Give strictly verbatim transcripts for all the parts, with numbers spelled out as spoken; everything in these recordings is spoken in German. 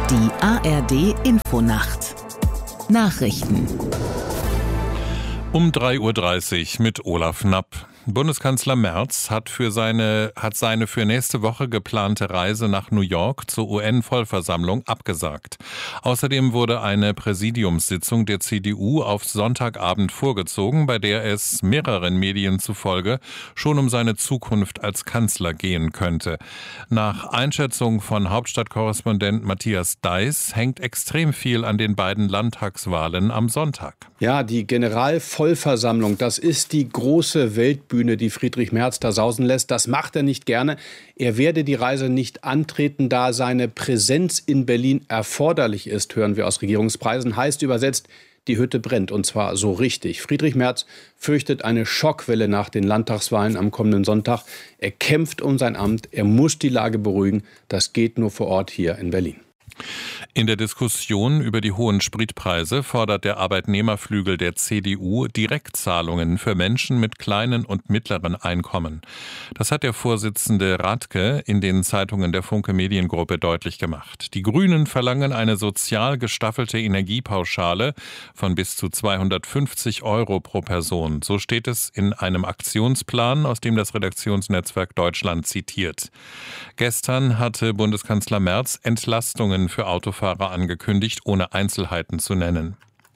Die A R D Infonacht Nachrichten Um drei Uhr dreißig mit Olaf Knapp. Bundeskanzler Merz hat für seine, hat seine für nächste Woche geplante Reise nach New York zur U N-Vollversammlung abgesagt. Außerdem wurde eine Präsidiumssitzung der C D U auf Sonntagabend vorgezogen, bei der es mehreren Medien zufolge schon um seine Zukunft als Kanzler gehen könnte. Nach Einschätzung von Hauptstadtkorrespondent Matthias Deiß hängt extrem viel an den beiden Landtagswahlen am Sonntag. Ja, die Generalvollversammlung, das ist die große Weltbühne, die Friedrich Merz da sausen lässt. Das macht er nicht gerne. Er werde die Reise nicht antreten, da seine Präsenz in Berlin erforderlich ist, hören wir aus Regierungskreisen. Heißt übersetzt, die Hütte brennt, und zwar so richtig. Friedrich Merz fürchtet eine Schockwelle nach den Landtagswahlen am kommenden Sonntag. Er kämpft um sein Amt, er muss die Lage beruhigen. Das geht nur vor Ort hier in Berlin. In der Diskussion über die hohen Spritpreise fordert der Arbeitnehmerflügel der C D U Direktzahlungen für Menschen mit kleinen und mittleren Einkommen. Das hat der Vorsitzende Radke in den Zeitungen der Funke Mediengruppe deutlich gemacht. Die Grünen verlangen eine sozial gestaffelte Energiepauschale von bis zu zweihundertfünfzig Euro pro Person. So steht es in einem Aktionsplan, aus dem das Redaktionsnetzwerk Deutschland zitiert. Gestern hatte Bundeskanzler Merz Entlastungen für Autofahrer angekündigt, ohne Einzelheiten zu nennen.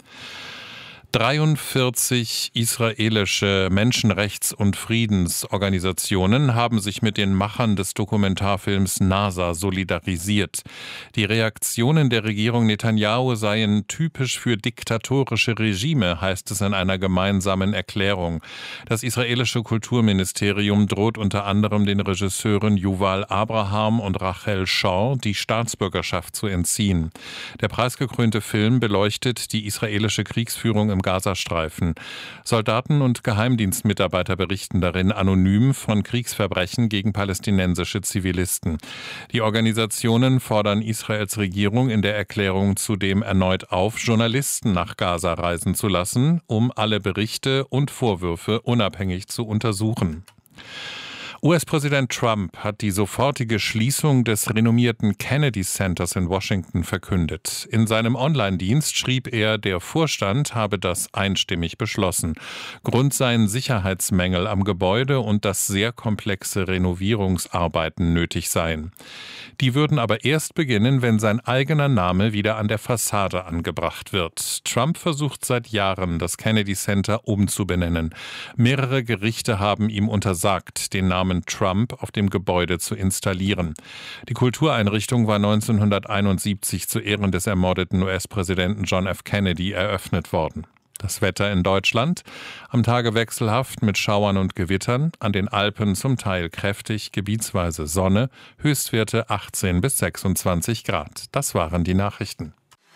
dreiundvierzig israelische Menschenrechts- und Friedensorganisationen haben sich mit den Machern des Dokumentarfilms NASA solidarisiert. Die Reaktionen der Regierung Netanyahu seien typisch für diktatorische Regime, heißt es in einer gemeinsamen Erklärung. Das israelische Kulturministerium droht unter anderem den Regisseuren Yuval Abraham und Rachel Shaw die Staatsbürgerschaft zu entziehen. Der preisgekrönte Film beleuchtet die israelische Kriegsführung im Gazastreifen. Soldaten und Geheimdienstmitarbeiter berichten darin anonym von Kriegsverbrechen gegen palästinensische Zivilisten. Die Organisationen fordern Israels Regierung in der Erklärung zudem erneut auf, Journalisten nach Gaza reisen zu lassen, um alle Berichte und Vorwürfe unabhängig zu untersuchen. U S-Präsident Trump hat die sofortige Schließung des renommierten Kennedy Centers in Washington verkündet. In seinem Online-Dienst schrieb er, der Vorstand habe das einstimmig beschlossen. Grund seien Sicherheitsmängel am Gebäude und dass sehr komplexe Renovierungsarbeiten nötig seien. Die würden aber erst beginnen, wenn sein eigener Name wieder an der Fassade angebracht wird. Trump versucht seit Jahren, das Kennedy Center umzubenennen. Mehrere Gerichte haben ihm untersagt, den Namen Trump auf dem Gebäude zu installieren. Die Kultureinrichtung war neunzehnhunderteinundsiebzig zu Ehren des ermordeten U S-Präsidenten John F. Kennedy eröffnet worden. Das Wetter in Deutschland: am Tage wechselhaft mit Schauern und Gewittern, an den Alpen zum Teil kräftig, gebietsweise Sonne, Höchstwerte achtzehn bis sechsundzwanzig Grad. Das waren die Nachrichten.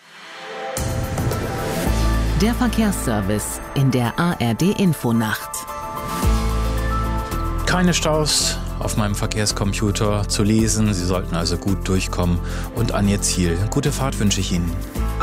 Der Verkehrsservice in der A R D Infonacht. Keine Staus auf meinem Verkehrscomputer zu lesen. Sie sollten also gut durchkommen und an Ihr Ziel. Gute Fahrt wünsche ich Ihnen.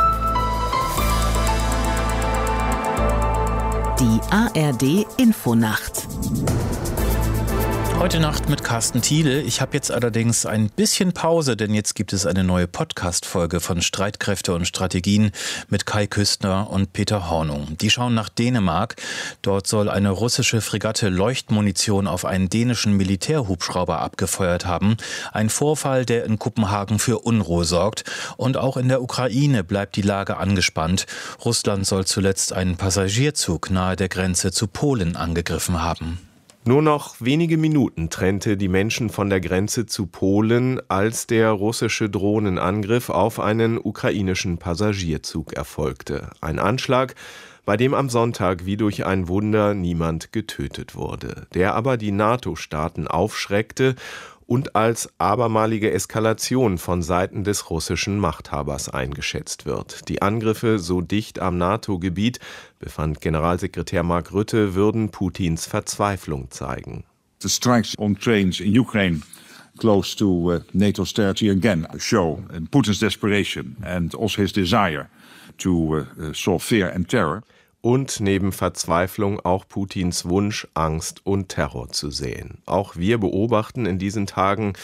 Die A R D Infonacht. Heute Nacht mit Carsten Thiele. Ich habe jetzt allerdings ein bisschen Pause, denn jetzt gibt es eine neue Podcast-Folge von Streitkräfte und Strategien mit Kai Küstner und Peter Hornung. Die schauen nach Dänemark. Dort soll eine russische Fregatte Leuchtmunition auf einen dänischen Militärhubschrauber abgefeuert haben. Ein Vorfall, der in Kopenhagen für Unruhe sorgt. Und auch in der Ukraine bleibt die Lage angespannt. Russland soll zuletzt einen Passagierzug nahe der Grenze zu Polen angegriffen haben. Nur noch wenige Minuten trennte die Menschen von der Grenze zu Polen, als der russische Drohnenangriff auf einen ukrainischen Passagierzug erfolgte. Ein Anschlag, bei dem am Sonntag wie durch ein Wunder niemand getötet wurde, der aber die NATO-Staaten aufschreckte und als abermalige Eskalation von Seiten des russischen Machthabers eingeschätzt wird. Die Angriffe so dicht am NATO-Gebiet, befand Generalsekretär Mark Rutte, würden Putins Verzweiflung zeigen. The strikes on trains in Ukraine close to uh, NATO's territory again show Putin's desperation and also his desire to uh, sow fear and terror. Und neben Verzweiflung auch Putins Wunsch, Angst und Terror zu sehen. Auch wir beobachten in diesen Tagen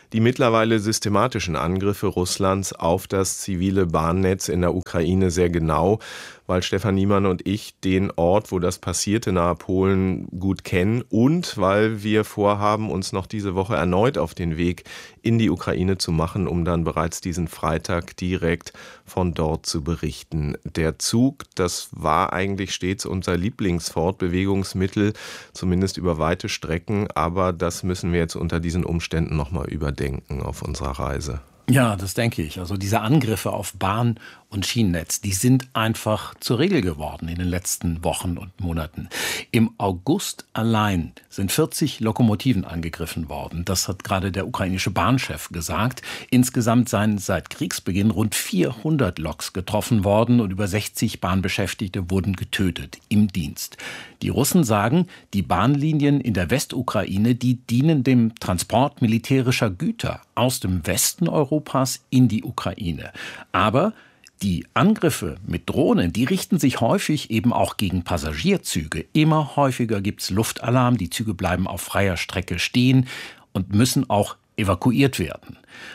die mittlerweile systematischen Angriffe Russlands auf das zivile Bahnnetz in der Ukraine sehr genau, weil Stefan Niemann und ich den Ort, wo das passierte, nahe Polen, gut kennen und weil wir vorhaben, uns noch diese Woche erneut auf den Weg in die Ukraine zu machen, um dann bereits diesen Freitag direkt von dort zu berichten. Der Zug, das war eigentlich stets unser Lieblingsfortbewegungsmittel, zumindest über weite Strecken, aber das müssen wir jetzt unter diesen Umständen nochmal überdenken auf unserer Reise. Ja, das denke ich. Also diese Angriffe auf Bahn- und Schienennetz, die sind einfach zur Regel geworden in den letzten Wochen und Monaten. Im August allein sind vierzig Lokomotiven angegriffen worden. Das hat gerade der ukrainische Bahnchef gesagt. Insgesamt seien seit Kriegsbeginn rund vierhundert Loks getroffen worden und über sechzig Bahnbeschäftigte wurden getötet im Dienst. Die Russen sagen, die Bahnlinien in der Westukraine, die dienen dem Transport militärischer Güter aus dem Westen Europas in die Ukraine. Aber die Angriffe mit Drohnen, die richten sich häufig eben auch gegen Passagierzüge. Immer häufiger gibt's Luftalarm, die Züge bleiben auf freier Strecke stehen und müssen auch evakuiert werden.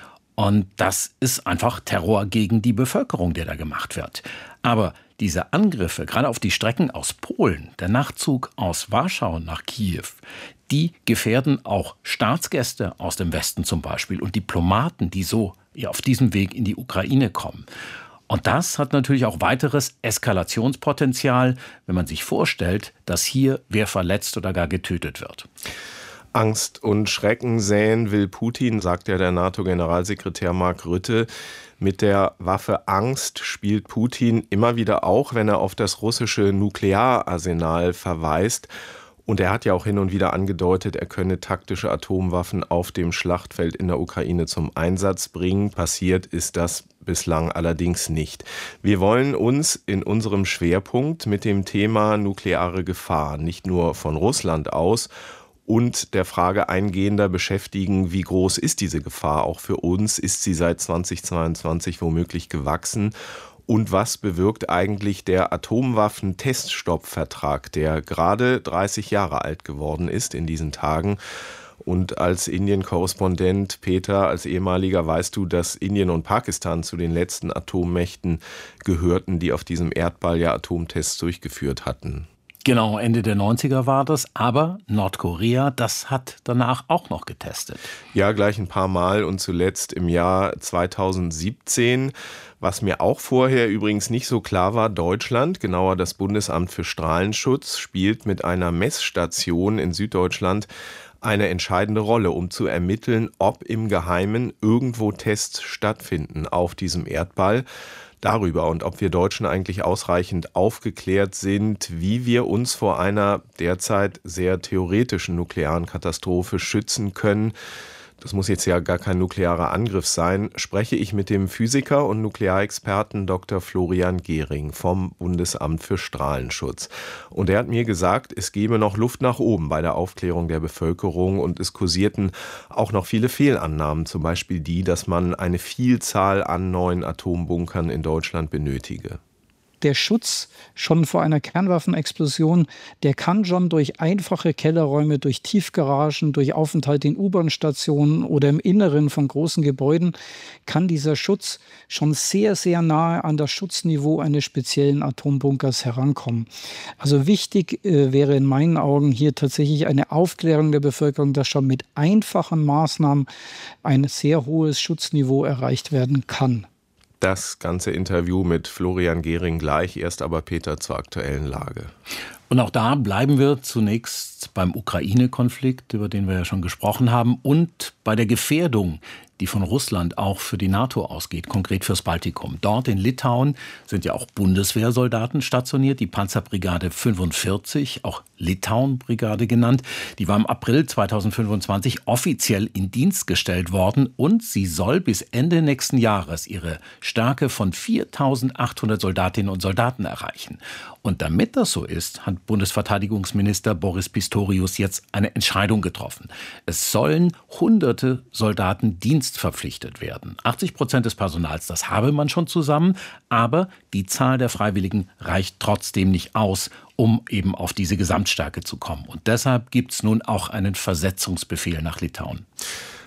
Und das ist einfach Terror gegen die Bevölkerung, der da gemacht wird. Aber diese Angriffe, gerade auf die Strecken aus Polen, der Nachtzug aus Warschau nach Kiew, die gefährden auch Staatsgäste aus dem Westen zum Beispiel und Diplomaten, die so ja, auf diesem Weg in die Ukraine kommen. Und das hat natürlich auch weiteres Eskalationspotenzial, wenn man sich vorstellt, dass hier wer verletzt oder gar getötet wird. Angst und Schrecken säen will Putin, sagt ja der NATO-Generalsekretär Mark Rutte. Mit der Waffe Angst spielt Putin immer wieder auch, wenn er auf das russische Nukleararsenal verweist. Und er hat ja auch hin und wieder angedeutet, er könne taktische Atomwaffen auf dem Schlachtfeld in der Ukraine zum Einsatz bringen. Passiert ist das bislang allerdings nicht. Wir wollen uns in unserem Schwerpunkt mit dem Thema nukleare Gefahr nicht nur von Russland aus und der Frage eingehender beschäftigen, wie groß ist diese Gefahr auch für uns? Ist sie seit zweitausendzweiundzwanzig womöglich gewachsen? Und was bewirkt eigentlich der Atomwaffenteststoppvertrag, der gerade dreißig Jahre alt geworden ist in diesen Tagen? Und als Indien-Korrespondent, Peter, als ehemaliger, weißt du, dass Indien und Pakistan zu den letzten Atommächten gehörten, die auf diesem Erdball ja Atomtests durchgeführt hatten. Genau, Ende der neunziger war das, aber Nordkorea, das hat danach auch noch getestet. Ja, gleich ein paar Mal und zuletzt im Jahr zweitausendsiebzehn. Was mir auch vorher übrigens nicht so klar war, Deutschland, genauer das Bundesamt für Strahlenschutz, spielt mit einer Messstation in Süddeutschland eine entscheidende Rolle, um zu ermitteln, ob im Geheimen irgendwo Tests stattfinden auf diesem Erdball. Darüber und ob wir Deutschen eigentlich ausreichend aufgeklärt sind, wie wir uns vor einer derzeit sehr theoretischen nuklearen Katastrophe schützen können. Das muss jetzt ja gar kein nuklearer Angriff sein, spreche ich mit dem Physiker und Nuklearexperten Doktor Florian Gehring vom Bundesamt für Strahlenschutz. Und er hat mir gesagt, es gebe noch Luft nach oben bei der Aufklärung der Bevölkerung und es kursierten auch noch viele Fehlannahmen, zum Beispiel die, dass man eine Vielzahl an neuen Atombunkern in Deutschland benötige. Der Schutz schon vor einer Kernwaffenexplosion, der kann schon durch einfache Kellerräume, durch Tiefgaragen, durch Aufenthalt in U-Bahn-Stationen oder im Inneren von großen Gebäuden, kann dieser Schutz schon sehr, sehr nahe an das Schutzniveau eines speziellen Atombunkers herankommen. Also wichtig äh, wäre in meinen Augen hier tatsächlich eine Aufklärung der Bevölkerung, dass schon mit einfachen Maßnahmen ein sehr hohes Schutzniveau erreicht werden kann. Das ganze Interview mit Florian Gehring gleich, erst aber Peter zur aktuellen Lage. Und auch da bleiben wir zunächst beim Ukraine-Konflikt, über den wir ja schon gesprochen haben, und bei der Gefährdung, die von Russland auch für die NATO ausgeht, konkret fürs Baltikum. Dort in Litauen sind ja auch Bundeswehrsoldaten stationiert, die Panzerbrigade fünfundvierzig, auch Litauen-Brigade genannt. Die war im April zweitausendfünfundzwanzig offiziell in Dienst gestellt worden und sie soll bis Ende nächsten Jahres ihre Stärke von viertausendachthundert Soldatinnen und Soldaten erreichen. Und damit das so ist, hat Bundesverteidigungsminister Boris Pistorius jetzt eine Entscheidung getroffen. Es sollen hunderte Soldaten dienstverpflichtet werden. achtzig Prozent des Personals, das habe man schon zusammen, aber die Zahl der Freiwilligen reicht trotzdem nicht aus, um eben auf diese Gesamtstärke zu kommen. Und deshalb gibt es nun auch einen Versetzungsbefehl nach Litauen.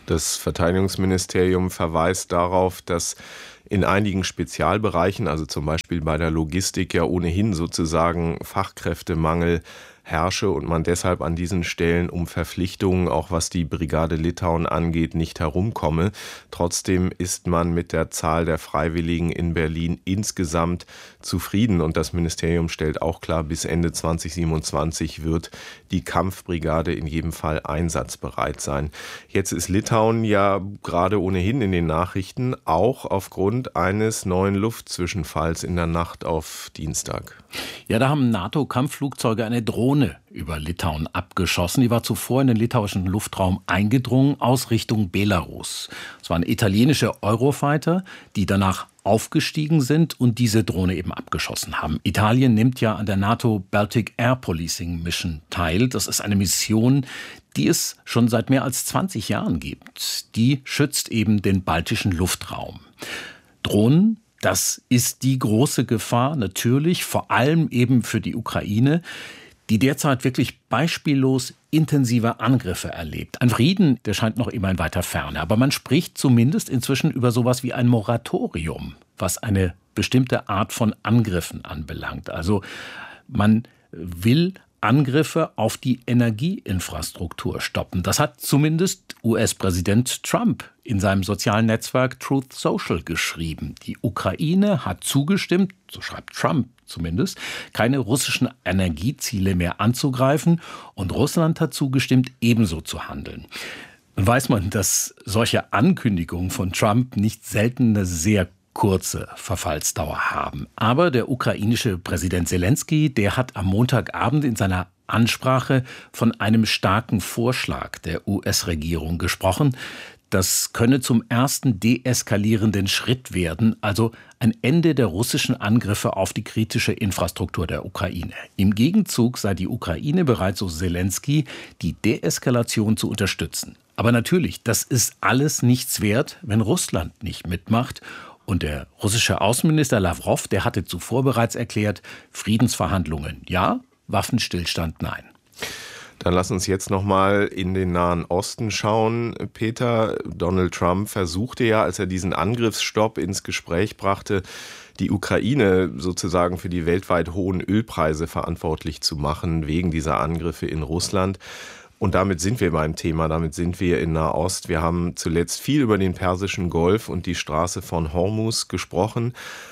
Das Verteidigungsministerium verweist darauf, dass in einigen Spezialbereichen, also zum Beispiel bei der Logistik, ja ohnehin sozusagen Fachkräftemangel herrsche und man deshalb an diesen Stellen um Verpflichtungen, auch was die Brigade Litauen angeht, nicht herumkomme. Trotzdem ist man mit der Zahl der Freiwilligen in Berlin insgesamt zufrieden und das Ministerium stellt auch klar, bis Ende zwanzig siebenundzwanzig wird die Kampfbrigade in jedem Fall einsatzbereit sein. Jetzt ist Litauen ja gerade ohnehin in den Nachrichten, auch aufgrund eines neuen Luftzwischenfalls in der Nacht auf Dienstag. Ja, da haben NATO-Kampfflugzeuge eine Drohne über Litauen abgeschossen. Die war zuvor in den litauischen Luftraum eingedrungen aus Richtung Belarus. Es waren italienische Eurofighter, die danach aufgestiegen sind und diese Drohne eben abgeschossen haben. Italien nimmt ja an der NATO Baltic Air Policing Mission teil. Das ist eine Mission, die es schon seit mehr als zwanzig Jahren gibt. Die schützt eben den baltischen Luftraum. Drohnen, das ist die große Gefahr, natürlich, vor allem eben für die Ukraine, die derzeit wirklich beispiellos intensive Angriffe erlebt. Ein Frieden, der scheint noch immer in weiter Ferne. Aber man spricht zumindest inzwischen über sowas wie ein Moratorium, was eine bestimmte Art von Angriffen anbelangt. Also man will Angriffe auf die Energieinfrastruktur stoppen. Das hat zumindest U S-Präsident Trump in seinem sozialen Netzwerk Truth Social geschrieben. Die Ukraine hat zugestimmt, so schreibt Trump zumindest, keine russischen Energieziele mehr anzugreifen und Russland hat zugestimmt, ebenso zu handeln. Nun weiß man, dass solche Ankündigungen von Trump nicht selten eine sehr kurze Verfallsdauer haben. Aber der ukrainische Präsident Selenskyj, der hat am Montagabend in seiner Ansprache von einem starken Vorschlag der U S-Regierung gesprochen. Das könne zum ersten deeskalierenden Schritt werden, also ein Ende der russischen Angriffe auf die kritische Infrastruktur der Ukraine. Im Gegenzug sei die Ukraine bereit, so Selenskyj, die Deeskalation zu unterstützen. Aber natürlich, das ist alles nichts wert, wenn Russland nicht mitmacht. Und der russische Außenminister Lawrow, der hatte zuvor bereits erklärt, Friedensverhandlungen ja, Waffenstillstand nein. Dann lass uns jetzt noch mal in den Nahen Osten schauen. Peter, Donald Trump versuchte ja, als er diesen Angriffsstopp ins Gespräch brachte, die Ukraine sozusagen für die weltweit hohen Ölpreise verantwortlich zu machen, wegen dieser Angriffe in Russland. Und damit sind wir beim Thema, damit sind wir in Nahost. Wir haben zuletzt viel über den Persischen Golf und die Straße von Hormuz gesprochen.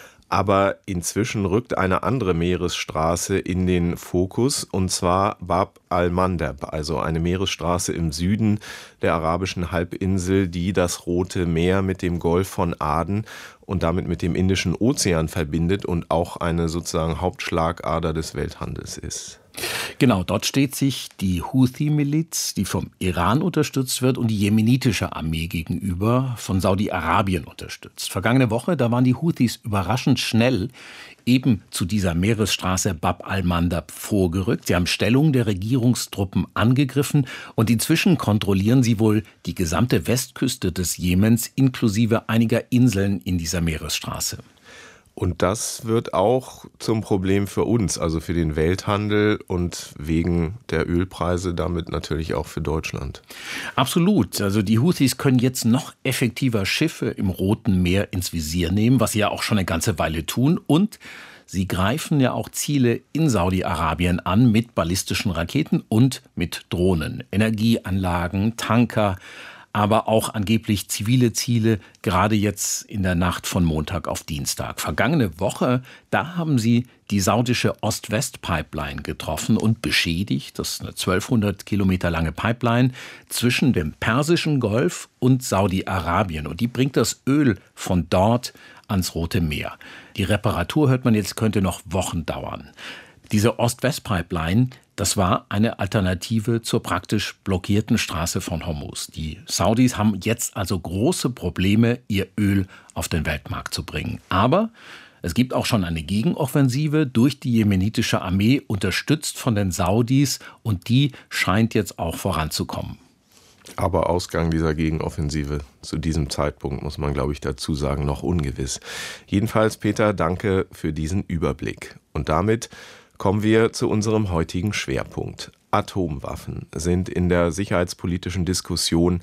Aber inzwischen rückt eine andere Meeresstraße in den Fokus, und zwar Bab al-Mandab, also eine Meeresstraße im Süden der arabischen Halbinsel, die das Rote Meer mit dem Golf von Aden und damit mit dem Indischen Ozean verbindet und auch eine sozusagen Hauptschlagader des Welthandels ist. Genau, dort steht sich die Houthi-Miliz, die vom Iran unterstützt wird, und die jemenitische Armee gegenüber, von Saudi-Arabien unterstützt. Vergangene Woche, da waren die Houthis überraschend schnell eben zu dieser Meeresstraße Bab al-Mandab vorgerückt. Sie haben Stellung der Regierungstruppen angegriffen und inzwischen kontrollieren sie wohl die gesamte Westküste des Jemens inklusive einiger Inseln in dieser Meeresstraße. Und das wird auch zum Problem für uns, also für den Welthandel und wegen der Ölpreise damit natürlich auch für Deutschland. Absolut. Also die Houthis können jetzt noch effektiver Schiffe im Roten Meer ins Visier nehmen, was sie ja auch schon eine ganze Weile tun. Und sie greifen ja auch Ziele in Saudi-Arabien an mit ballistischen Raketen und mit Drohnen, Energieanlagen, Tanker, aber auch angeblich zivile Ziele, gerade jetzt in der Nacht von Montag auf Dienstag. Vergangene Woche, da haben sie die saudische Ost-West-Pipeline getroffen und beschädigt. Das ist eine zwölfhundert Kilometer lange Pipeline zwischen dem Persischen Golf und Saudi-Arabien. Und die bringt das Öl von dort ans Rote Meer. Die Reparatur, hört man jetzt, könnte noch Wochen dauern. Diese Ost-West-Pipeline, das war eine Alternative zur praktisch blockierten Straße von Hormuz. Die Saudis haben jetzt also große Probleme, ihr Öl auf den Weltmarkt zu bringen. Aber es gibt auch schon eine Gegenoffensive durch die jemenitische Armee, unterstützt von den Saudis, und die scheint jetzt auch voranzukommen. Aber Ausgang dieser Gegenoffensive zu diesem Zeitpunkt, muss man, glaube ich, dazu sagen, noch ungewiss. Jedenfalls, Peter, danke für diesen Überblick. Und damit kommen wir zu unserem heutigen Schwerpunkt. Atomwaffen sind in der sicherheitspolitischen Diskussion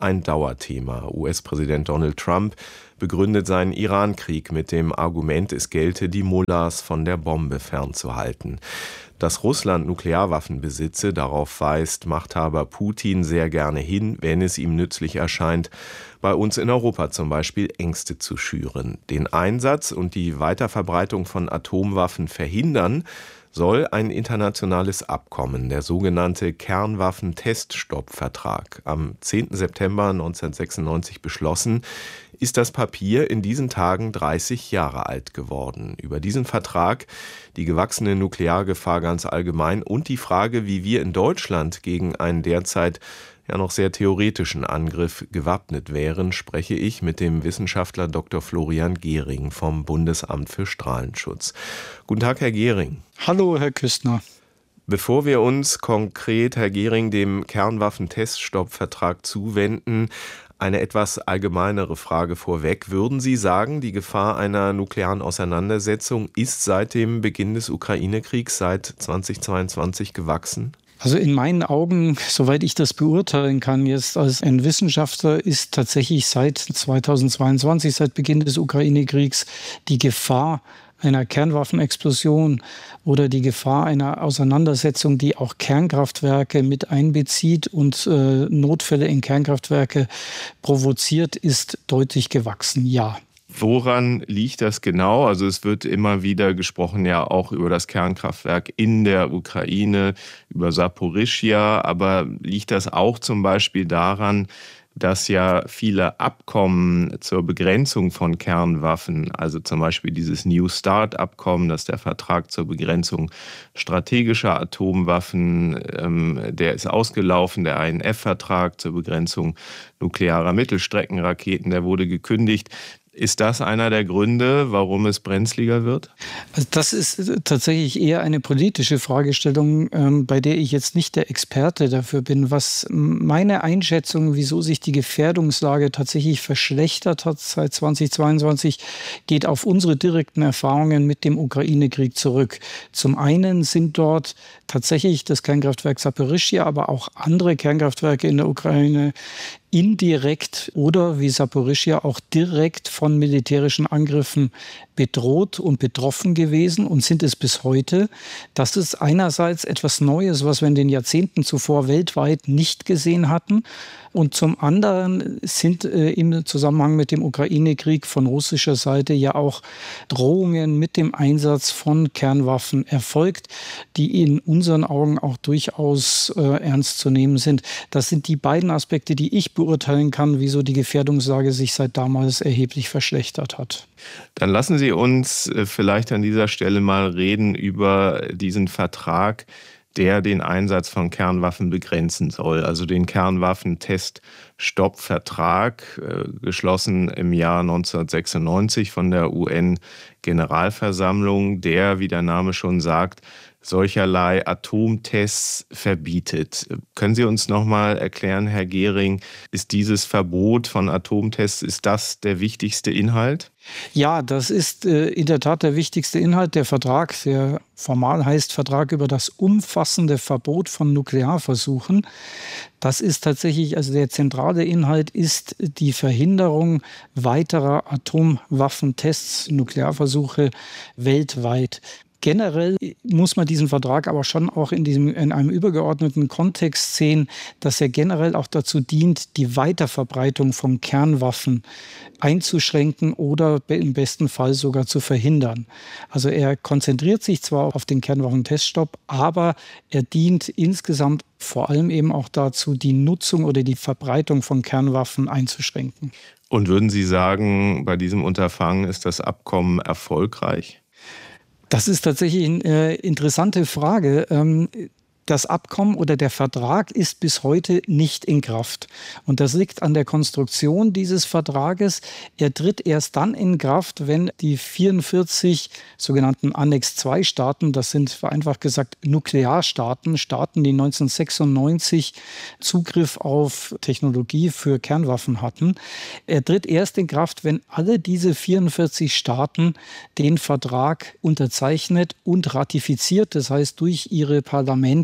ein Dauerthema. U S-Präsident Donald Trump begründet seinen Iran-Krieg mit dem Argument, es gelte, die Mullahs von der Bombe fernzuhalten. Dass Russland Nuklearwaffen besitze, darauf weist Machthaber Putin sehr gerne hin, wenn es ihm nützlich erscheint, bei uns in Europa zum Beispiel Ängste zu schüren. Den Einsatz und die Weiterverbreitung von Atomwaffen verhindern soll ein internationales Abkommen, der sogenannte Kernwaffenteststoppvertrag, am zehnten September neunzehnhundertsechsundneunzig beschlossen, ist das Papier in diesen Tagen dreißig Jahre alt geworden. Über diesen Vertrag, die gewachsene Nukleargefahr ganz allgemein und die Frage, wie wir in Deutschland gegen einen derzeit ja noch sehr theoretischen Angriff gewappnet wären, spreche ich mit dem Wissenschaftler Doktor Florian Gehring vom Bundesamt für Strahlenschutz. Guten Tag, Herr Gehring. Hallo, Herr Küstner. Bevor wir uns konkret, Herr Gehring, dem Kernwaffenteststoppvertrag zuwenden, eine etwas allgemeinere Frage vorweg. Würden Sie sagen, die Gefahr einer nuklearen Auseinandersetzung ist seit dem Beginn des Ukraine-Kriegs, seit zweitausendzweiundzwanzig, gewachsen? Also in meinen Augen, soweit ich das beurteilen kann, jetzt als ein Wissenschaftler, ist tatsächlich seit zweitausendzweiundzwanzig, seit Beginn des Ukraine-Kriegs, die Gefahr einer Kernwaffenexplosion oder die Gefahr einer Auseinandersetzung, die auch Kernkraftwerke mit einbezieht und äh, Notfälle in Kernkraftwerke provoziert, ist deutlich gewachsen, ja. Woran liegt das genau? Also es wird immer wieder gesprochen ja auch über das Kernkraftwerk in der Ukraine, über Saporischschja, aber liegt das auch zum Beispiel daran, dass ja viele Abkommen zur Begrenzung von Kernwaffen, also zum Beispiel dieses New Start-Abkommen, das ist der Vertrag zur Begrenzung strategischer Atomwaffen, ähm, der ist ausgelaufen, der I N F-Vertrag zur Begrenzung nuklearer Mittelstreckenraketen, der wurde gekündigt. Ist das einer der Gründe, warum es brenzliger wird? Also das ist tatsächlich eher eine politische Fragestellung, ähm, bei der ich jetzt nicht der Experte dafür bin. Was meine Einschätzung, wieso sich die Gefährdungslage tatsächlich verschlechtert hat seit zweitausendzweiundzwanzig, geht auf unsere direkten Erfahrungen mit dem Ukraine-Krieg zurück. Zum einen sind dort tatsächlich das Kernkraftwerk Saporischschja, aber auch andere Kernkraftwerke in der Ukraine indirekt oder wie Saporischschja auch direkt von militärischen Angriffen bedroht und betroffen gewesen und sind es bis heute. Das ist einerseits etwas Neues, was wir in den Jahrzehnten zuvor weltweit nicht gesehen hatten. Und zum anderen sind äh, im Zusammenhang mit dem Ukraine-Krieg von russischer Seite ja auch Drohungen mit dem Einsatz von Kernwaffen erfolgt, die in unseren Augen auch durchaus äh, ernst zu nehmen sind. Das sind die beiden Aspekte, die ich beurteilen kann, wieso die Gefährdungslage sich seit damals erheblich verschlechtert hat. Dann lassen Sie uns vielleicht an dieser Stelle mal reden über diesen Vertrag, der den Einsatz von Kernwaffen begrenzen soll. Also den Kernwaffenteststoppvertrag, äh, geschlossen im Jahr neunzehnhundertsechsundneunzig von der U N-Generalversammlung, der, wie der Name schon sagt, solcherlei Atomtests verbietet. Können Sie uns noch mal erklären, Herr Gehring, ist dieses Verbot von Atomtests, ist das der wichtigste Inhalt? Ja, das ist äh, in der Tat der wichtigste Inhalt. Der Vertrag, der formal heißt Vertrag über das umfassende Verbot von Nuklearversuchen. Das ist tatsächlich, also der zentrale Inhalt ist die Verhinderung weiterer Atomwaffentests, Nuklearversuche weltweit. Generell muss man diesen Vertrag aber schon auch in, diesem, in einem übergeordneten Kontext sehen, dass er generell auch dazu dient, die Weiterverbreitung von Kernwaffen einzuschränken oder im besten Fall sogar zu verhindern. Also er konzentriert sich zwar auf den Kernwaffenteststopp, aber er dient insgesamt vor allem eben auch dazu, die Nutzung oder die Verbreitung von Kernwaffen einzuschränken. Und würden Sie sagen, bei diesem Unterfangen ist das Abkommen erfolgreich? Das ist tatsächlich eine interessante Frage. Das Abkommen oder der Vertrag ist bis heute nicht in Kraft. Und das liegt an der Konstruktion dieses Vertrages. Er tritt erst dann in Kraft, wenn die vierundvierzig sogenannten Annex zwei Staaten, das sind vereinfacht gesagt Nuklearstaaten, Staaten, die neunzehnhundertsechsundneunzig Zugriff auf Technologie für Kernwaffen hatten. Er tritt erst in Kraft, wenn alle diese vierundvierzig Staaten den Vertrag unterzeichnet und ratifiziert, das heißt durch ihre Parlamente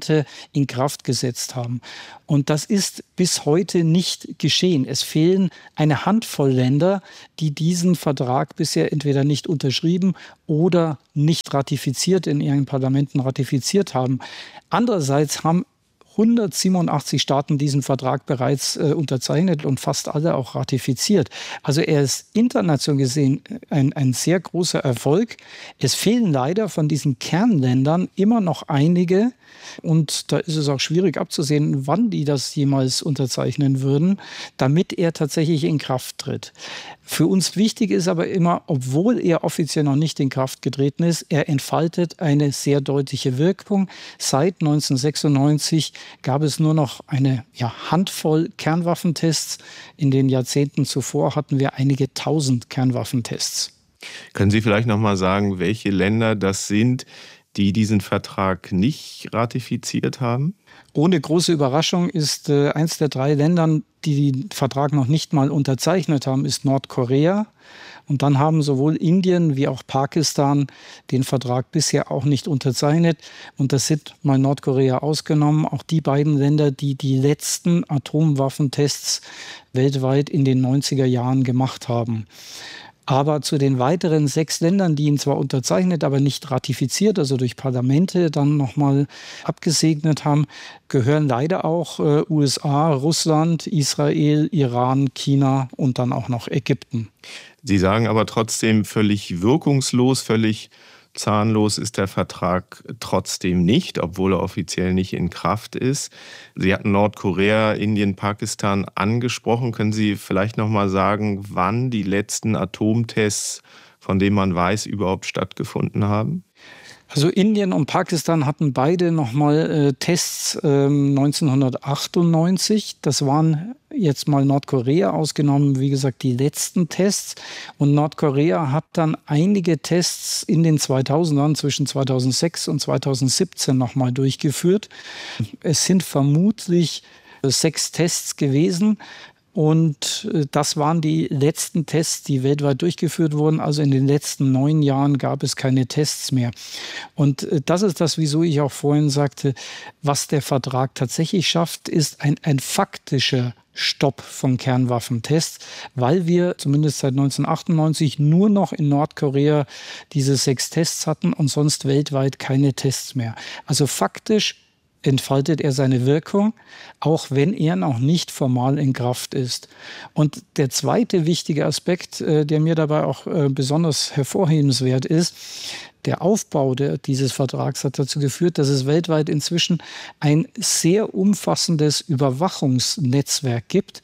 Parlamente in Kraft gesetzt haben. Und das ist bis heute nicht geschehen. Es fehlen eine Handvoll Länder, die diesen Vertrag bisher entweder nicht unterschrieben oder nicht ratifiziert, in ihren Parlamenten ratifiziert haben. Andererseits haben hundertsiebenundachtzig Staaten diesen Vertrag bereits äh, unterzeichnet und fast alle auch ratifiziert. Also er ist international gesehen ein, ein sehr großer Erfolg. Es fehlen leider von diesen Kernländern immer noch einige. Und da ist es auch schwierig abzusehen, wann die das jemals unterzeichnen würden, damit er tatsächlich in Kraft tritt. Für uns wichtig ist aber immer, obwohl er offiziell noch nicht in Kraft getreten ist, er entfaltet eine sehr deutliche Wirkung. Seit neunzehnhundertsechsundneunzig gab es nur noch eine ja, Handvoll Kernwaffentests. In den Jahrzehnten zuvor hatten wir einige tausend Kernwaffentests. Können Sie vielleicht noch mal sagen, welche Länder das sind, die diesen Vertrag nicht ratifiziert haben? Ohne große Überraschung ist äh, eins der drei Länder, die den Vertrag noch nicht mal unterzeichnet haben, ist Nordkorea. Und dann haben sowohl Indien wie auch Pakistan den Vertrag bisher auch nicht unterzeichnet. Und das sind mal Nordkorea ausgenommen, auch die beiden Länder, die die letzten Atomwaffentests weltweit in den neunziger Jahren gemacht haben. Aber zu den weiteren sechs Ländern, die ihn zwar unterzeichnet, aber nicht ratifiziert, also durch Parlamente dann nochmal abgesegnet haben, gehören leider auch äh, U S A, Russland, Israel, Iran, China und dann auch noch Ägypten. Sie sagen aber trotzdem, völlig wirkungslos, völlig zahnlos ist der Vertrag trotzdem nicht, obwohl er offiziell nicht in Kraft ist. Sie hatten Nordkorea, Indien, Pakistan angesprochen. Können Sie vielleicht noch mal sagen, wann die letzten Atomtests, von denen man weiß, überhaupt stattgefunden haben? Also Indien und Pakistan hatten beide nochmal äh, Tests äh, neunzehnhundertachtundneunzig. Das waren jetzt mal Nordkorea ausgenommen, wie gesagt, die letzten Tests. Und Nordkorea hat dann einige Tests in den zweitausendern, zwischen zweitausendsechs und zweitausendsiebzehn nochmal durchgeführt. Es sind vermutlich äh, sechs Tests gewesen. Und das waren die letzten Tests, die weltweit durchgeführt wurden. Also in den letzten neun Jahren gab es keine Tests mehr. Und das ist das, wieso ich auch vorhin sagte, was der Vertrag tatsächlich schafft, ist ein, ein faktischer Stopp von Kernwaffentests, weil wir zumindest seit neunzehnhundertachtundneunzig nur noch in Nordkorea diese sechs Tests hatten und sonst weltweit keine Tests mehr. Also faktisch entfaltet er seine Wirkung, auch wenn er noch nicht formal in Kraft ist. Und der zweite wichtige Aspekt, der mir dabei auch besonders hervorhebenswert ist, der Aufbau der, dieses Vertrags hat dazu geführt, dass es weltweit inzwischen ein sehr umfassendes Überwachungsnetzwerk gibt,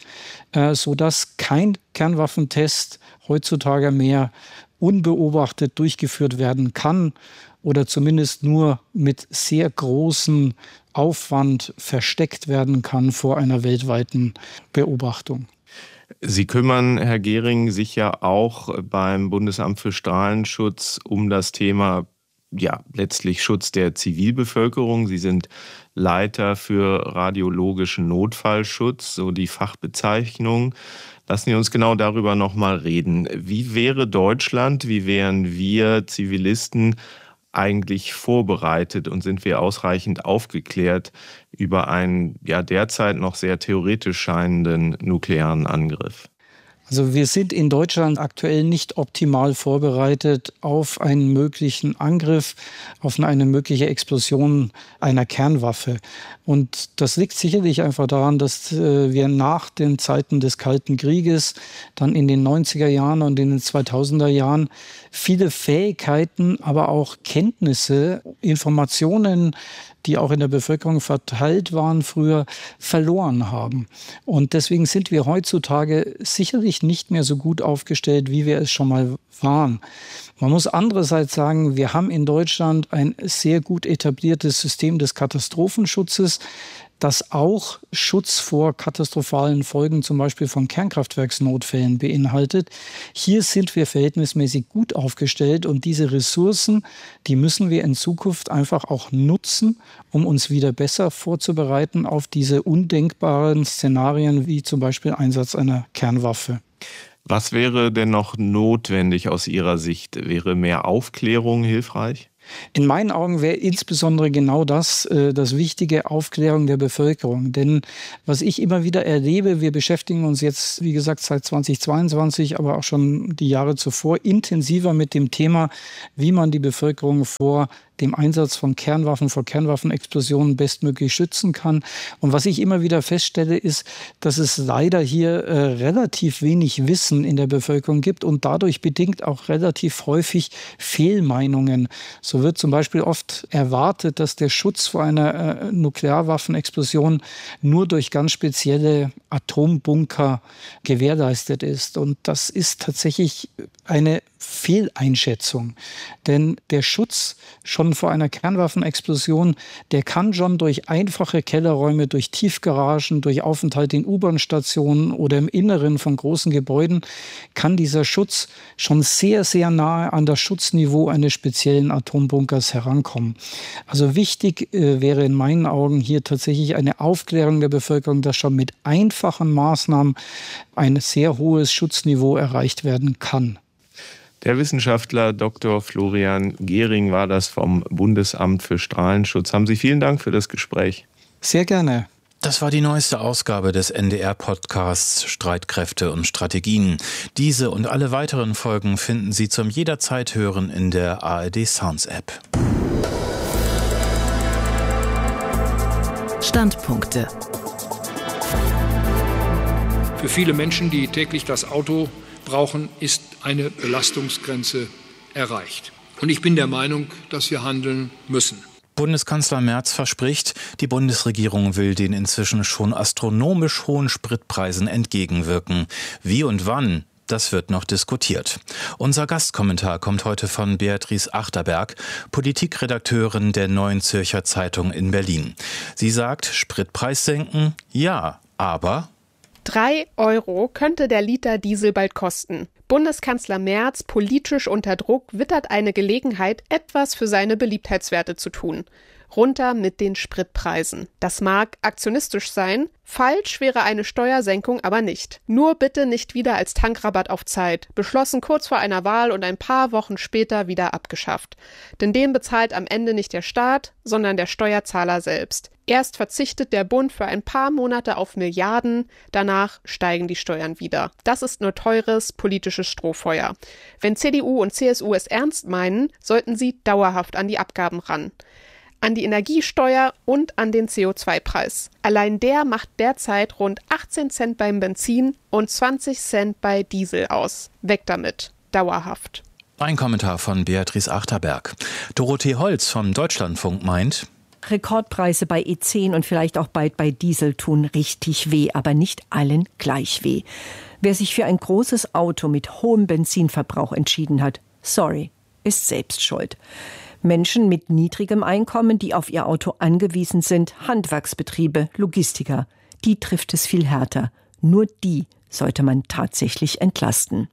sodass kein Kernwaffentest heutzutage mehr unbeobachtet durchgeführt werden kann oder zumindest nur mit sehr großem Aufwand versteckt werden kann vor einer weltweiten Beobachtung. Sie kümmern, Herr Gehring, sich ja auch beim Bundesamt für Strahlenschutz um das Thema, ja, letztlich Schutz der Zivilbevölkerung. Sie sind Leiter für radiologischen Notfallschutz, so die Fachbezeichnung. Lassen Sie uns genau darüber noch mal reden. Wie wäre Deutschland, wie wären wir Zivilisten eigentlich vorbereitet und sind wir ausreichend aufgeklärt über einen ja derzeit noch sehr theoretisch scheinenden nuklearen Angriff? Also wir sind in Deutschland aktuell nicht optimal vorbereitet auf einen möglichen Angriff, auf eine mögliche Explosion einer Kernwaffe. Und das liegt sicherlich einfach daran, dass wir nach den Zeiten des Kalten Krieges, dann in den neunziger Jahren und in den zweitausender Jahren viele Fähigkeiten, aber auch Kenntnisse, Informationen, die auch in der Bevölkerung verteilt waren früher, verloren haben. Und deswegen sind wir heutzutage sicherlich nicht mehr so gut aufgestellt, wie wir es schon mal waren. Man muss andererseits sagen, wir haben in Deutschland ein sehr gut etabliertes System des Katastrophenschutzes, das auch Schutz vor katastrophalen Folgen, zum Beispiel von Kernkraftwerksnotfällen, beinhaltet. Hier sind wir verhältnismäßig gut aufgestellt und diese Ressourcen, die müssen wir in Zukunft einfach auch nutzen, um uns wieder besser vorzubereiten auf diese undenkbaren Szenarien, wie zum Beispiel Einsatz einer Kernwaffe. Was wäre denn noch notwendig aus Ihrer Sicht? Wäre mehr Aufklärung hilfreich? In meinen Augen wäre insbesondere genau das äh, das wichtige, Aufklärung der Bevölkerung. Denn was ich immer wieder erlebe, wir beschäftigen uns jetzt, wie gesagt, seit zweitausendzweiundzwanzig, aber auch schon die Jahre zuvor intensiver mit dem Thema, wie man die Bevölkerung vor dem Einsatz von Kernwaffen, vor Kernwaffenexplosionen bestmöglich schützen kann. Und was ich immer wieder feststelle, ist, dass es leider hier äh, relativ wenig Wissen in der Bevölkerung gibt und dadurch bedingt auch relativ häufig Fehlmeinungen. So wird zum Beispiel oft erwartet, dass der Schutz vor einer äh, Nuklearwaffenexplosion nur durch ganz spezielle Atombunker gewährleistet ist. Und das ist tatsächlich eine Fehleinschätzung. Denn der Schutz schon vor einer Kernwaffenexplosion, der kann schon durch einfache Kellerräume, durch Tiefgaragen, durch Aufenthalt in U-Bahn-Stationen oder im Inneren von großen Gebäuden, kann dieser Schutz schon sehr, sehr nahe an das Schutzniveau eines speziellen Atombunkers herankommen. Also wichtig äh, wäre in meinen Augen hier tatsächlich eine Aufklärung der Bevölkerung, dass schon mit einfachen Maßnahmen ein sehr hohes Schutzniveau erreicht werden kann. Der Wissenschaftler Doktor Florian Gehring war das vom Bundesamt für Strahlenschutz. Haben Sie vielen Dank für das Gespräch. Sehr gerne. Das war die neueste Ausgabe des N D R-Podcasts Streitkräfte und Strategien. Diese und alle weiteren Folgen finden Sie zum jederzeit hören in der A R D Sounds App. Standpunkte. Für viele Menschen, die täglich das Auto brauchen, ist eine Belastungsgrenze erreicht. Und ich bin der Meinung, dass wir handeln müssen. Bundeskanzler Merz verspricht, die Bundesregierung will den inzwischen schon astronomisch hohen Spritpreisen entgegenwirken. Wie und wann? Das wird noch diskutiert. Unser Gastkommentar kommt heute von Beatrice Achterberg, Politikredakteurin der Neuen Zürcher Zeitung in Berlin. Sie sagt, Spritpreis senken, ja, aber Drei Euro könnte der Liter Diesel bald kosten. Bundeskanzler Merz, politisch unter Druck, wittert eine Gelegenheit, etwas für seine Beliebtheitswerte zu tun. Runter mit den Spritpreisen. Das mag aktionistisch sein, falsch wäre eine Steuersenkung aber nicht. Nur bitte nicht wieder als Tankrabatt auf Zeit, beschlossen kurz vor einer Wahl und ein paar Wochen später wieder abgeschafft. Denn den bezahlt am Ende nicht der Staat, sondern der Steuerzahler selbst. Erst verzichtet der Bund für ein paar Monate auf Milliarden, danach steigen die Steuern wieder. Das ist nur teures politisches Strohfeuer. Wenn C D U und C S U es ernst meinen, sollten sie dauerhaft an die Abgaben ran. An die Energiesteuer und an den C O zwei Preis. Allein der macht derzeit rund achtzehn Cent beim Benzin und zwanzig Cent bei Diesel aus. Weg damit. Dauerhaft. Ein Kommentar von Beatrice Achterberg. Dorothee Holz vom Deutschlandfunk meint: Rekordpreise bei E zehn und vielleicht auch bald bei Diesel tun richtig weh, aber nicht allen gleich weh. Wer sich für ein großes Auto mit hohem Benzinverbrauch entschieden hat, sorry, ist selbst schuld. Menschen mit niedrigem Einkommen, die auf ihr Auto angewiesen sind, Handwerksbetriebe, Logistiker, die trifft es viel härter. Nur die sollte man tatsächlich entlasten.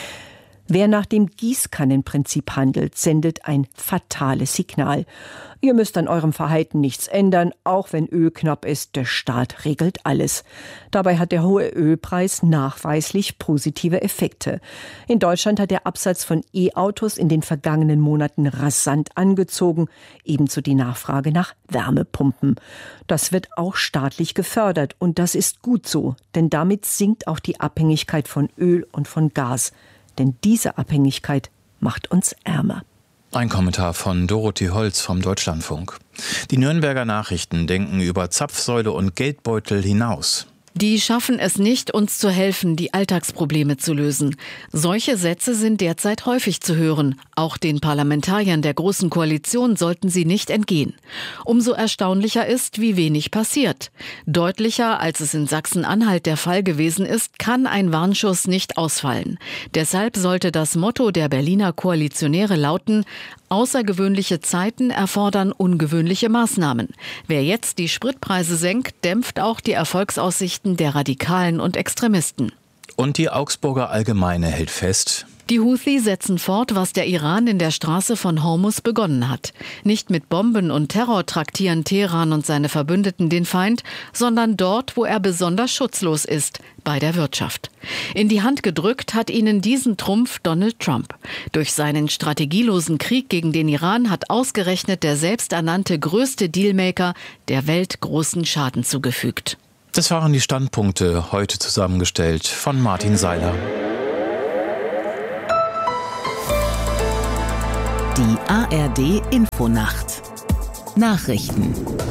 Wer nach dem Gießkannenprinzip handelt, sendet ein fatales Signal. Ihr müsst an eurem Verhalten nichts ändern, auch wenn Öl knapp ist, der Staat regelt alles. Dabei hat der hohe Ölpreis nachweislich positive Effekte. In Deutschland hat der Absatz von E-Autos in den vergangenen Monaten rasant angezogen, ebenso die Nachfrage nach Wärmepumpen. Das wird auch staatlich gefördert und das ist gut so, denn damit sinkt auch die Abhängigkeit von Öl und von Gas. Denn diese Abhängigkeit macht uns ärmer. Ein Kommentar von Dorothee Holz vom Deutschlandfunk. Die Nürnberger Nachrichten denken über Zapfsäule und Geldbeutel hinaus. Die schaffen es nicht, uns zu helfen, die Alltagsprobleme zu lösen. Solche Sätze sind derzeit häufig zu hören. Auch den Parlamentariern der Großen Koalition sollten sie nicht entgehen. Umso erstaunlicher ist, wie wenig passiert. Deutlicher, als es in Sachsen-Anhalt der Fall gewesen ist, kann ein Warnschuss nicht ausfallen. Deshalb sollte das Motto der Berliner Koalitionäre lauten: Außergewöhnliche Zeiten erfordern ungewöhnliche Maßnahmen. Wer jetzt die Spritpreise senkt, dämpft auch die Erfolgsaussichten der Radikalen und Extremisten. Und die Augsburger Allgemeine hält fest: Die Houthi setzen fort, was der Iran in der Straße von Hormuz begonnen hat. Nicht mit Bomben und Terror traktieren Teheran und seine Verbündeten den Feind, sondern dort, wo er besonders schutzlos ist, bei der Wirtschaft. In die Hand gedrückt hat ihnen diesen Trumpf Donald Trump. Durch seinen strategielosen Krieg gegen den Iran hat ausgerechnet der selbsternannte größte Dealmaker der Welt großen Schaden zugefügt. Das waren die Standpunkte, heute zusammengestellt von Martin Seiler. Die A R D Infonacht. Nachrichten.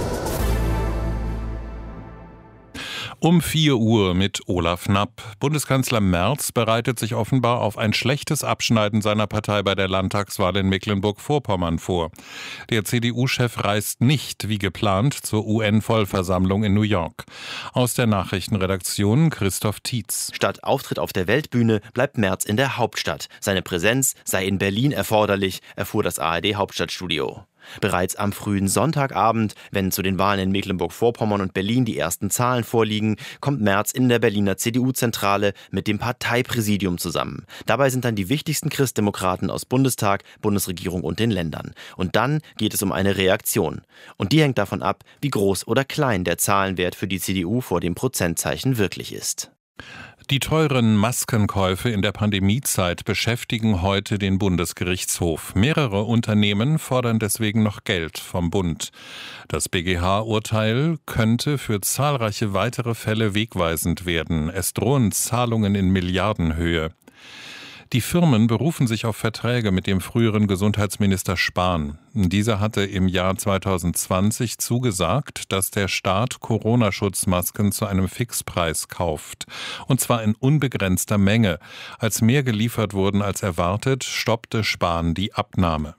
Um vier Uhr mit Olaf Knapp. Bundeskanzler Merz bereitet sich offenbar auf ein schlechtes Abschneiden seiner Partei bei der Landtagswahl in Mecklenburg-Vorpommern vor. Der C D U-Chef reist nicht, wie geplant, zur U N-Vollversammlung in New York. Aus der Nachrichtenredaktion Christoph Tietz. Statt Auftritt auf der Weltbühne bleibt Merz in der Hauptstadt. Seine Präsenz sei in Berlin erforderlich, erfuhr das A R D-Hauptstadtstudio. Bereits am frühen Sonntagabend, wenn zu den Wahlen in Mecklenburg-Vorpommern und Berlin die ersten Zahlen vorliegen, kommt Merz in der Berliner C D U-Zentrale mit dem Parteipräsidium zusammen. Dabei sind dann die wichtigsten Christdemokraten aus Bundestag, Bundesregierung und den Ländern. Und dann geht es um eine Reaktion. Und die hängt davon ab, wie groß oder klein der Zahlenwert für die C D U vor dem Prozentzeichen wirklich ist. Die teuren Maskenkäufe in der Pandemiezeit beschäftigen heute den Bundesgerichtshof. Mehrere Unternehmen fordern deswegen noch Geld vom Bund. Das B G H-Urteil könnte für zahlreiche weitere Fälle wegweisend werden. Es drohen Zahlungen in Milliardenhöhe. Die Firmen berufen sich auf Verträge mit dem früheren Gesundheitsminister Spahn. Dieser hatte im Jahr zweitausendzwanzig zugesagt, dass der Staat Corona-Schutzmasken zu einem Fixpreis kauft. Und zwar in unbegrenzter Menge. Als mehr geliefert wurden als erwartet, stoppte Spahn die Abnahme.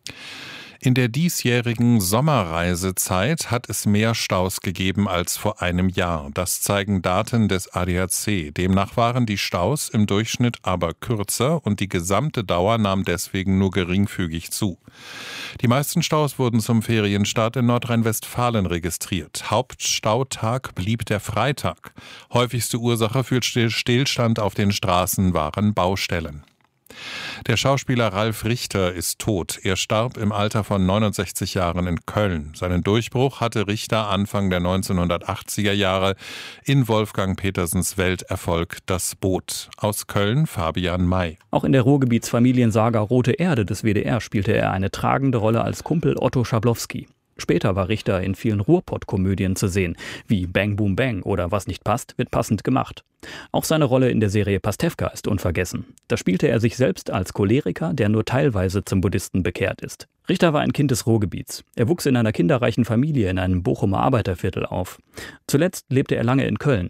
In der diesjährigen Sommerreisezeit hat es mehr Staus gegeben als vor einem Jahr. Das zeigen Daten des A D A C. Demnach waren die Staus im Durchschnitt aber kürzer und die gesamte Dauer nahm deswegen nur geringfügig zu. Die meisten Staus wurden zum Ferienstart in Nordrhein-Westfalen registriert. Hauptstautag blieb der Freitag. Häufigste Ursache für Stillstand auf den Straßen waren Baustellen. Der Schauspieler Ralf Richter ist tot. Er starb im Alter von neunundsechzig Jahren in Köln. Seinen Durchbruch hatte Richter Anfang der neunzehnhundertachtziger Jahre in Wolfgang Petersens Welterfolg Das Boot. Aus Köln Fabian May. Auch in der Ruhrgebietsfamiliensaga Rote Erde des W D R spielte er eine tragende Rolle als Kumpel Otto Schablowski. Später war Richter in vielen Ruhrpott-Komödien zu sehen, wie Bang Boom Bang oder Was nicht passt, wird passend gemacht. Auch seine Rolle in der Serie Pastewka ist unvergessen. Da spielte er sich selbst als Choleriker, der nur teilweise zum Buddhisten bekehrt ist. Richter war ein Kind des Ruhrgebiets. Er wuchs in einer kinderreichen Familie in einem Bochumer Arbeiterviertel auf. Zuletzt lebte er lange in Köln.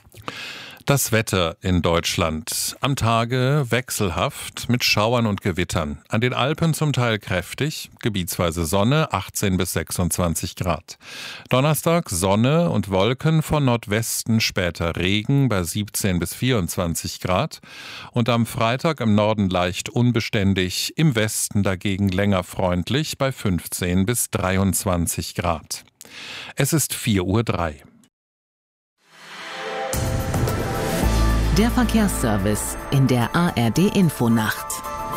Das Wetter in Deutschland. Am Tage wechselhaft mit Schauern und Gewittern. An den Alpen zum Teil kräftig, gebietsweise Sonne, achtzehn bis sechsundzwanzig Grad. Donnerstag Sonne und Wolken, von Nordwesten später Regen bei siebzehn bis vierundzwanzig Grad. Und am Freitag im Norden leicht unbeständig, im Westen dagegen länger freundlich bei fünfzehn bis dreiundzwanzig Grad. Es ist vier Uhr drei. Der Verkehrsservice in der A R D Infonacht.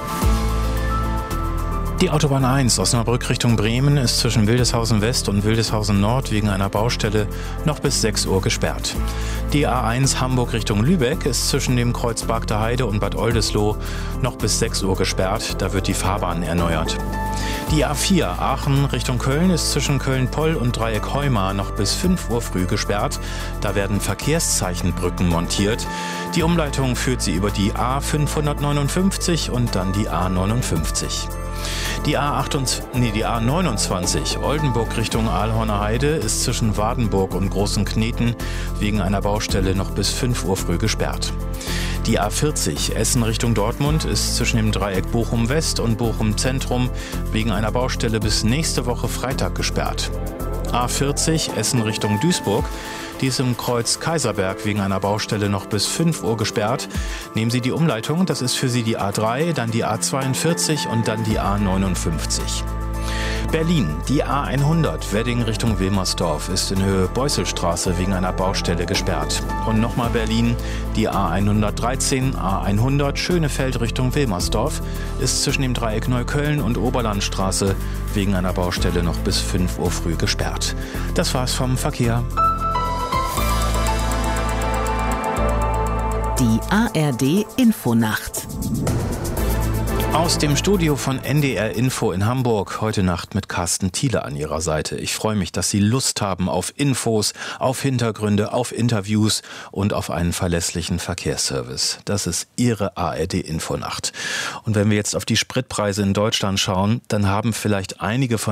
Die Autobahn eins Osnabrück Richtung Bremen ist zwischen Wildeshausen West und Wildeshausen Nord wegen einer Baustelle noch bis sechs Uhr gesperrt. Die A eins Hamburg Richtung Lübeck ist zwischen dem Kreuz Bargter Heide und Bad Oldesloe noch bis sechs Uhr gesperrt. Da wird die Fahrbahn erneuert. Die A vier Aachen Richtung Köln ist zwischen Köln-Poll und Dreieck Heuma noch bis fünf Uhr früh gesperrt. Da werden Verkehrszeichenbrücken montiert. Die Umleitung führt sie über die A fünfhundertneunundfünfzig und dann die A neunundfünfzig. Die A achtundzwanzig, nee, die A neunundzwanzig Oldenburg Richtung Aalhorner Heide ist zwischen Wadenburg und Großen Kneten wegen einer Baustelle noch bis fünf Uhr früh gesperrt. Die A vierzig Essen Richtung Dortmund ist zwischen dem Dreieck Bochum West und Bochum Zentrum wegen einer Baustelle bis nächste Woche Freitag gesperrt. A vierzig Essen Richtung Duisburg. Die ist im Kreuz Kaiserberg wegen einer Baustelle noch bis fünf Uhr gesperrt. Nehmen Sie die Umleitung, das ist für Sie die A drei, dann die A zweiundvierzig und dann die A neunundfünfzig. Berlin, die A hundert, Wedding Richtung Wilmersdorf, ist in Höhe Beusselstraße wegen einer Baustelle gesperrt. Und nochmal Berlin, die A hundertdreizehn, A hundert, Schönefeld Richtung Wilmersdorf, ist zwischen dem Dreieck Neukölln und Oberlandstraße wegen einer Baustelle noch bis fünf Uhr früh gesperrt. Das war's vom Verkehr. Die A R D Infonacht. Aus dem Studio von N D R Info in Hamburg, heute Nacht mit Carsten Thiele an Ihrer Seite. Ich freue mich, dass Sie Lust haben auf Infos, auf Hintergründe, auf Interviews und auf einen verlässlichen Verkehrsservice. Das ist Ihre A R D Infonacht. Und wenn wir jetzt auf die Spritpreise in Deutschland schauen, dann haben vielleicht einige von